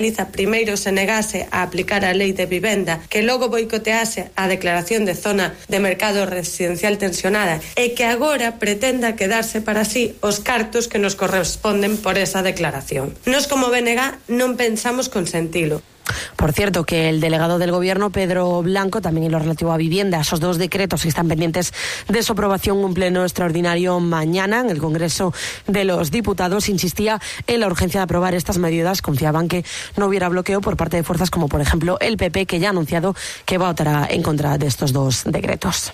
primeiro se negase a aplicar a lei de vivenda, que logo boicotease a declaración de zona de mercado residencial tensionada e que agora pretenda quedarse para sí os cartos que nos corresponden por esa declaración. Nos como BNG non pensamos consentilo. Por cierto, que el delegado del Gobierno, Pedro Blanco, también en lo relativo a vivienda, esos dos decretos que están pendientes de su aprobación, un pleno extraordinario mañana en el Congreso de los Diputados, insistía en la urgencia de aprobar estas medidas. Confiaban que no hubiera bloqueo por parte de fuerzas como, por ejemplo, el PP, que ya ha anunciado que votará en contra de estos dos decretos.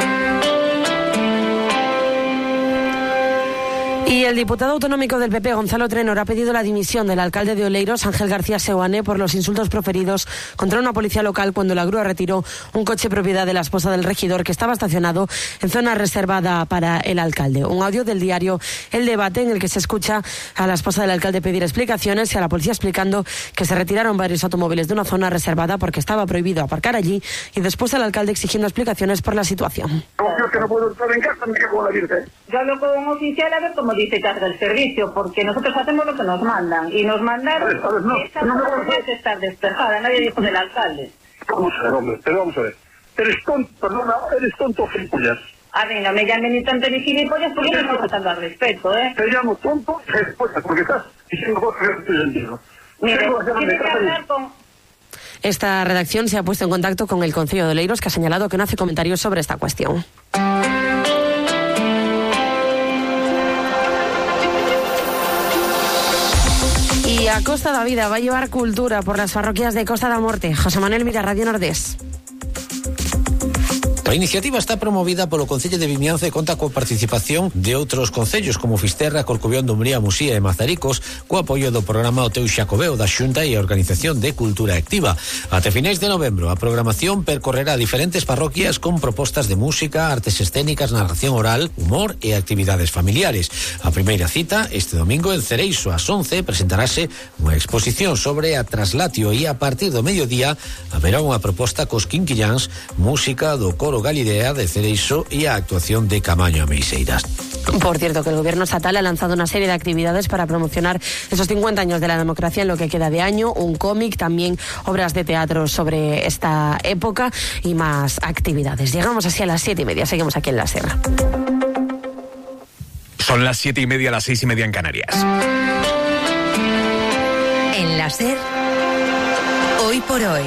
Y el diputado autonómico del PP, Gonzalo Trenor, ha pedido la dimisión del alcalde de Oleiros, Ángel García Seoane, por los insultos proferidos contra una policía local cuando la grúa retiró un coche propiedad de la esposa del regidor que estaba estacionado en zona reservada para el alcalde. Un audio del diario El Debate en el que se escucha a la esposa del alcalde pedir explicaciones y a la policía explicando que se retiraron varios automóviles de una zona reservada porque estaba prohibido aparcar allí, y después el alcalde exigiendo explicaciones por la situación. Yo que no puedo entrar en casa, me cago en la Virgen. Yo hablo con un oficial a ver cómo dice que hace el servicio, porque nosotros hacemos lo que nos mandan, y nos mandaron esa zona tiene que estar despejada, nadie dijo del alcalde. Vamos a ver, hombre, pero vamos a ver. Eres tonto, gilipollas. A mí no me llamen ni tonto ni gilipollas porque no estoy faltando al respeto, ¿eh? Te llamo tonto, gilipollas, porque estás diciendo cosas que no estoy entendiendo. Mire, tiene que hablar con... Esta redacción se ha puesto en contacto con el Concello de Oleiros, que ha señalado que no hace comentarios sobre esta cuestión. Y a Costa da Vida va a llevar cultura por las parroquias de Costa da Morte. José Manuel Mira, Radio Nordés. A iniciativa está promovida polo Concello de Vimianzo e conta coa participación de outros concellos como Fisterra, Corcubión, Dumbría, Musía e Mazaricos, co apoio do programa O Teu Xacobeo da Xunta e a Organización de Cultura Activa. Até finais de novembro, a programación percorrerá diferentes parroquias con propostas de música, artes escénicas, narración oral, humor e actividades familiares. A primeira cita, este domingo en Cereixo, ás 11, presentarase unha exposición sobre a traslatio e a partir do mediodía haberá unha proposta cos quinquilláns, música do coro Galilea de Cereixo y a actuación de Camaño a Meiseiras. Por cierto, que el gobierno estatal ha lanzado una serie de actividades para promocionar esos 50 años de la democracia en lo que queda de año, un cómic, también obras de teatro sobre esta época y más actividades. Llegamos así a las 7:30, seguimos aquí en La Ser. Son las 7:30, las 6:30 en Canarias. En La Ser, hoy por hoy,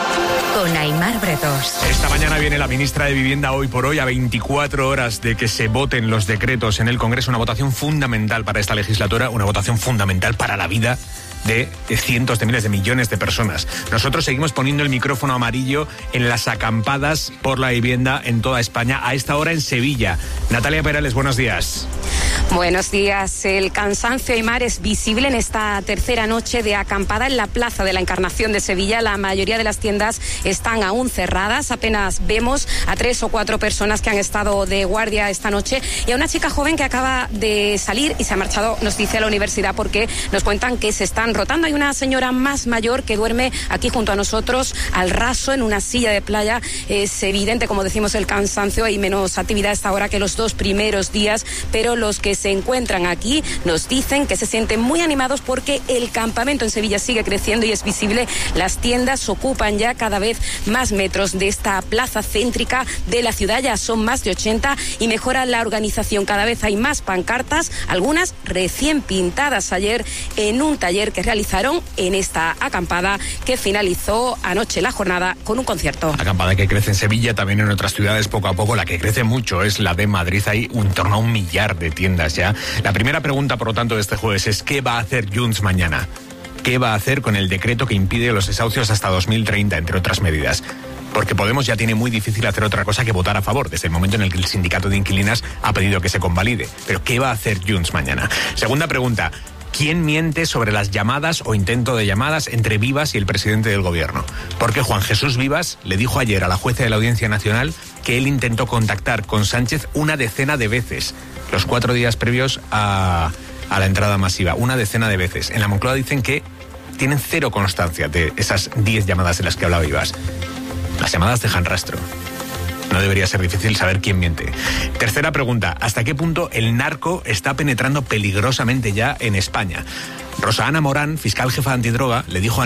con Aimar Bretos. Esta mañana viene la ministra de Vivienda Hoy por Hoy, a 24 horas de que se voten los decretos en el Congreso, una votación fundamental para esta legislatura, una votación fundamental para la vida de cientos de miles de millones de personas. Nosotros seguimos poniendo el micrófono amarillo en las acampadas por la vivienda en toda España, a esta hora en Sevilla. Natalia Perales, buenos días. Buenos días. El cansancio, Aimar, es visible en esta tercera noche de acampada en la Plaza de la Encarnación de Sevilla. La mayoría de las tiendas están aún cerradas. Apenas vemos a 3 o 4 personas que han estado de guardia esta noche y a una chica joven que acaba de salir y se ha marchado, nos dice, a la universidad porque nos cuentan que se están rotando. Hay una señora más mayor que duerme aquí junto a nosotros al raso en una silla de playa. Es evidente, como decimos, el cansancio. Hay menos actividad a esta hora que los 2 primeros días, pero los que se encuentran aquí nos dicen que se sienten muy animados porque el campamento en Sevilla sigue creciendo y es visible. Las tiendas ocupan ya cada vez más metros de esta plaza céntrica de la ciudad, ya son más de 80 y mejora la organización. Cada vez hay más pancartas, algunas recién pintadas ayer en un taller que realizaron en esta acampada que finalizó anoche la jornada con un concierto. Acampada que crece en Sevilla, también en otras ciudades poco a poco. La que crece mucho es la de Madrid. Hay en torno a 1 millar de tiendas ya. La primera pregunta, por lo tanto, de este jueves es ¿qué va a hacer Junts mañana? ¿Qué va a hacer con el decreto que impide los desahucios hasta 2030, entre otras medidas? Porque Podemos ya tiene muy difícil hacer otra cosa que votar a favor, desde el momento en el que el sindicato de inquilinas ha pedido que se convalide. Pero ¿qué va a hacer Junts mañana? Segunda pregunta, ¿quién miente sobre las llamadas o intento de llamadas entre Vivas y el presidente del gobierno? Porque Juan Jesús Vivas le dijo ayer a la jueza de la Audiencia Nacional que él intentó contactar con Sánchez 10 de veces, los 4 días previos a la entrada masiva, 10 de veces. En la Moncloa dicen que tienen cero constancia de esas 10 llamadas de las que hablaba Vivas. Las llamadas dejan rastro. no debería ser difícil saber quién miente. Tercera pregunta, ¿hasta qué punto el narco está penetrando peligrosamente ya en España? Rosa Ana Morán, fiscal jefa antidroga, le dijo a